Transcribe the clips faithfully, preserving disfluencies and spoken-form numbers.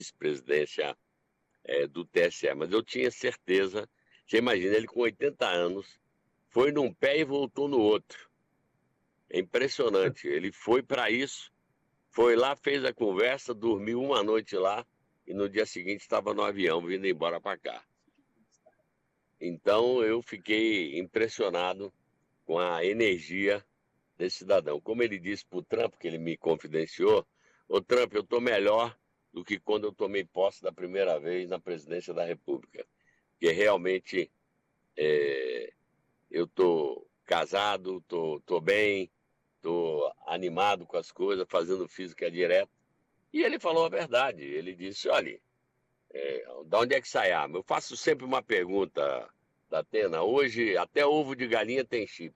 vice-presidência é, do T S E, mas eu tinha certeza. Você imagina, ele com oitenta anos, foi num pé e voltou no outro. É impressionante. Ele foi para isso, foi lá, fez a conversa, dormiu uma noite lá e no dia seguinte estava no avião vindo embora para cá. Então eu fiquei impressionado com a energia desse cidadão. Como ele disse para o Trump, que ele me confidenciou: ô Trump, eu estou melhor do que quando eu tomei posse da primeira vez na presidência da República. Porque realmente é, eu estou casado, estou tô, tô bem, estou animado com as coisas, fazendo física direto. E ele falou a verdade. Ele disse: olha, é, de onde é que sai a arma? Eu faço sempre uma pergunta, Datena. Hoje, até ovo de galinha tem chip.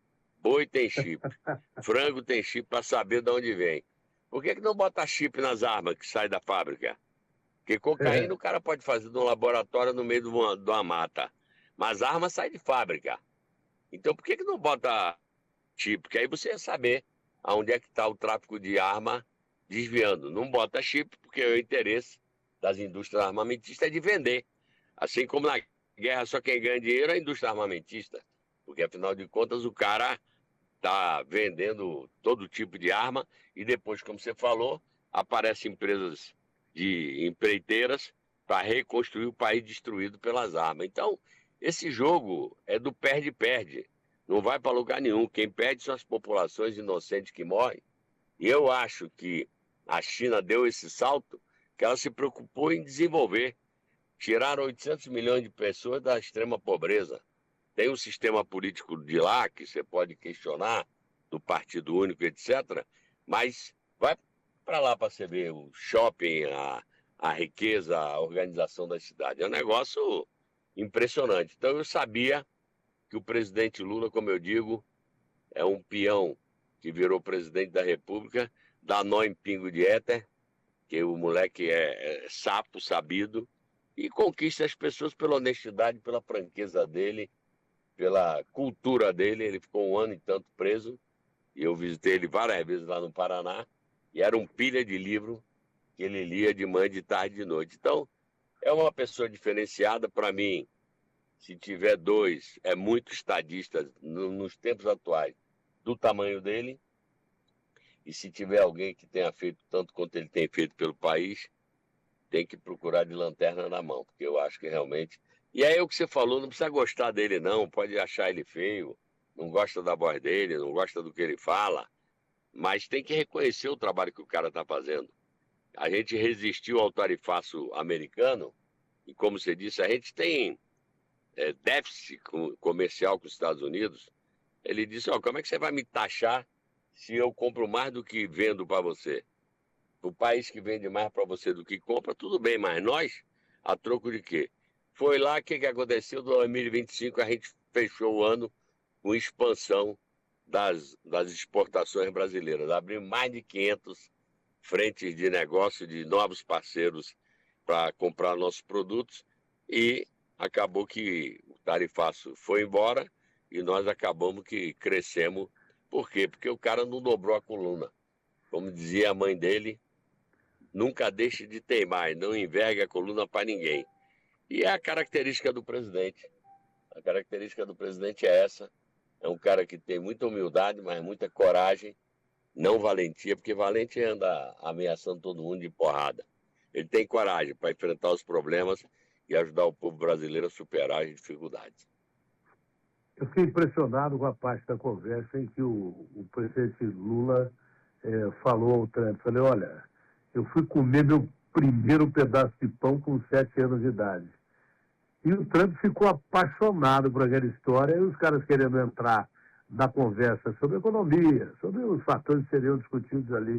Boi tem chip, frango tem chip para saber de onde vem. Por que, que não bota chip nas armas que saem da fábrica? Porque cocaína o cara pode fazer num laboratório no meio de uma, de uma mata. Mas a arma sai de fábrica. Então por que, que não bota chip? Porque aí você ia saber aonde é que está o tráfico de arma desviando. Não bota chip porque o interesse das indústrias armamentistas é de vender. Assim como na guerra só quem ganha dinheiro é a indústria armamentista. Porque afinal de contas o cara está vendendo todo tipo de arma e depois, como você falou, aparecem empresas de empreiteiras para reconstruir o país destruído pelas armas. Então, esse jogo é do perde-perde. Não vai para lugar nenhum. Quem perde são as populações inocentes que morrem. E eu acho que a China deu esse salto que ela se preocupou em desenvolver. Tiraram oitocentos milhões de pessoas da extrema pobreza. Tem um sistema político de lá que você pode questionar, do Partido Único, etcétera. Mas vai para lá para você ver o shopping, a, a riqueza, a organização da cidade. É um negócio impressionante. Então eu sabia que o presidente Lula, como eu digo, é um peão que virou presidente da República, dá nó em pingo de éter, que o moleque é, é sapo, sabido, e conquista as pessoas pela honestidade, pela franqueza dele, pela cultura dele. Ele ficou um ano e tanto preso, e eu visitei ele várias vezes lá no Paraná, e era um pilha de livro que ele lia de manhã, de tarde e de noite. Então, é uma pessoa diferenciada. Para mim, se tiver dois, é muito estadista no, nos tempos atuais, do tamanho dele, e se tiver alguém que tenha feito tanto quanto ele tem feito pelo país, tem que procurar de lanterna na mão, porque eu acho que realmente... E aí o que você falou, não precisa gostar dele não, pode achar ele feio, não gosta da voz dele, não gosta do que ele fala, mas tem que reconhecer o trabalho que o cara está fazendo. A gente resistiu ao tarifaço americano, e como você disse, a gente tem é, déficit comercial com os Estados Unidos. Ele disse: ó, como é que você vai me taxar se eu compro mais do que vendo para você? O país que vende mais para você do que compra, tudo bem, mas nós, a troco de quê? Foi lá, o que, que aconteceu? dois mil e vinte e cinco a gente fechou o ano com expansão das, das exportações brasileiras. Abrimos mais de quinhentas frentes de negócio, de novos parceiros para comprar nossos produtos, e acabou que o tarifaço foi embora e nós acabamos que crescemos. Por quê? Porque o cara não dobrou a coluna. Como dizia a mãe dele, nunca deixe de teimar, não envergue a coluna para ninguém. E é a característica do presidente. A característica do presidente é essa. É um cara que tem muita humildade, mas muita coragem, não valentia, porque valente anda ameaçando todo mundo de porrada. Ele tem coragem para enfrentar os problemas e ajudar o povo brasileiro a superar as dificuldades. Eu fiquei impressionado com a parte da conversa em que o, o presidente Lula é, falou ao Trump. Falei: olha, eu fui comer meu primeiro pedaço de pão com sete anos de idade. E o Trump ficou apaixonado por aquela história, e os caras querendo entrar na conversa sobre economia, sobre os fatores que seriam discutidos ali,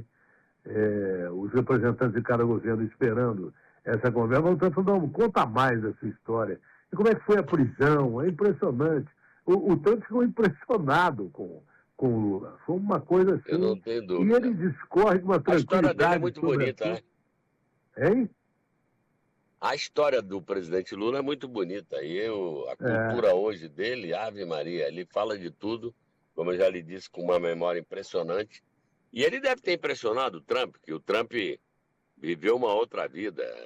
é, os representantes de cada governo esperando essa conversa. O Trump falou: não, conta mais essa história. E como é que foi a prisão? É impressionante. O, o Trump ficou impressionado com, com o Lula. Foi uma coisa assim. Eu não tenho E dúvida. ele discorre com uma tranquilidade. A história dele é muito bonita, né? Hein? A história do presidente Lula é muito bonita. E eu, a cultura É. hoje dele, Ave Maria, ele fala de tudo, como eu já lhe disse, com uma memória impressionante. E ele deve ter impressionado o Trump, que o Trump viveu uma outra vida.